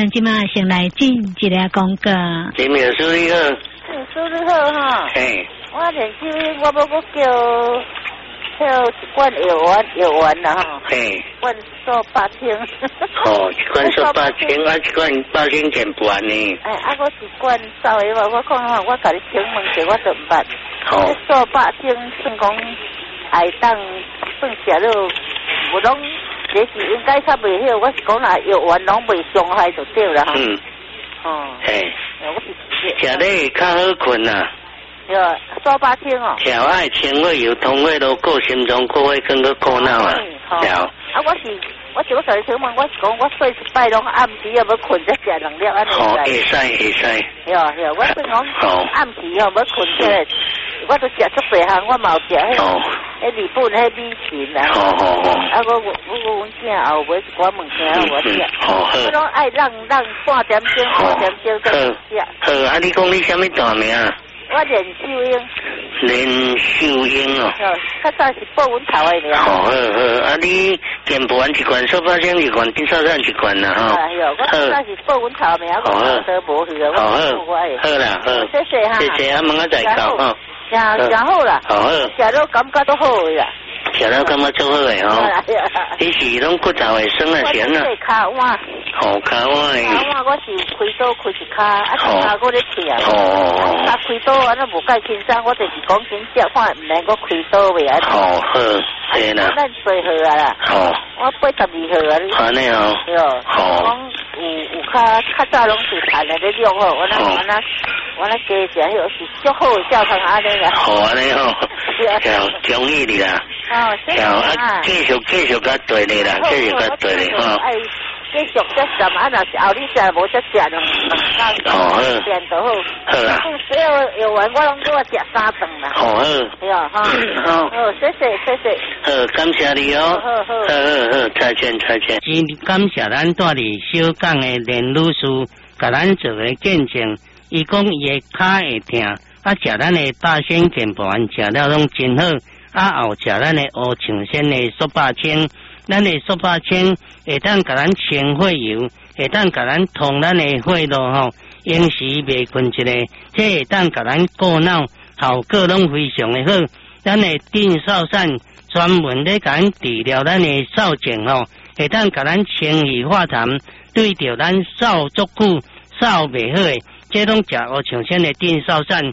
即马先来进一个广告。 金苗叔你好。 叔你好哈。 嘿。 我连手我要搁叫一罐药丸啦哈。 嘿。 罐数8000。 哦，一罐数8000，啊，一罐8000减半呢。 哎，我一罐稍微我看哈，我甲你请问者，我怎么办？ 好。 数8000算讲爱当算食了，无拢。这是应该较袂晓，我是讲啦，药丸拢袂伤害就对啦哈。 嗯。 哦。 嘿。 我是食咧较好困呐。 对，数8000哦。 食爱清血油、通血路、顾心脏、顾血管、顾顾脑啊。 对。啊，我甲你请问，我是讲我睡一摆拢暗时要困再食2粒安尼。 好，会使。 对，我算讲暗时要困起来。我都食足侪项，我嘛有食迄日本迄米线啦。啊，我阮囝后尾一寡物件我食。我拢爱让半点钟、5点钟再食。 好，啊，你讲你什么大名啊？ 我连秀英。连秀英哦。 较早是报阮头的了。 好，啊，你健保一罐、数8000一罐、丁少赞一罐啦哈。 我较早是报阮头名，我都无去了。 好啦，好。 谢谢哈。 谢谢，啊，问我再讲哈。 真好啦，食了感觉都好个啦， 食了感觉足好个吼。你是拢骨头会酸啊，咸啊？ 骹碗。 好骹碗诶。 骹碗我是开刀开一骹，啊，其他我咧吃。啊，开刀安尼无介轻松，我就是讲先食看，唔免我开刀袂安。 好，对啦。 咱最好啊啦。好。我82号啊。安尼哦。对哦。好。讲有较早拢是谈来咧用吼，我那加食迄是足好诶教堂安尼啦。好安尼吼。中意你啦。哦，谢谢啊。继续甲对你啦，继续甲对你吼。继续再食嘛，若是后日食无再食两工。好。变就好。好啦。所有药丸我拢给我食3顿啦。好。对啊，哈。好，谢谢。 好，感谢你哦。好，再见。今感谢咱带伫小港的连女士，甲咱做个见证。伊讲伊的骹会痛，啊，食咱的大仙健保丸食了拢真好，啊，后食咱的乌象仙的数8000，咱的数8000会当甲咱清血油，会当甲咱通咱的血路吼，用时袂困一个，这会当甲咱顾脑，效果拢非常的好。咱的定少散专门咧甲咱治疗咱的少症吼，会当甲咱清气化痰，对着咱少足久、少袂好诶。这种食乌象仙的定少散，